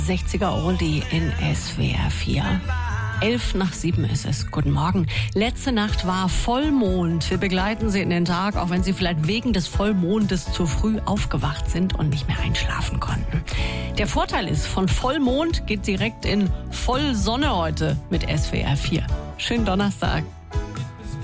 60er Oldie in SWR 4. 6:11 ist es. Guten Morgen. Letzte Nacht war Vollmond. Wir begleiten Sie in den Tag, auch wenn Sie vielleicht wegen des Vollmondes zu früh aufgewacht sind und nicht mehr einschlafen konnten. Der Vorteil ist, von Vollmond geht direkt in Vollsonne heute mit SWR 4. Schönen Donnerstag.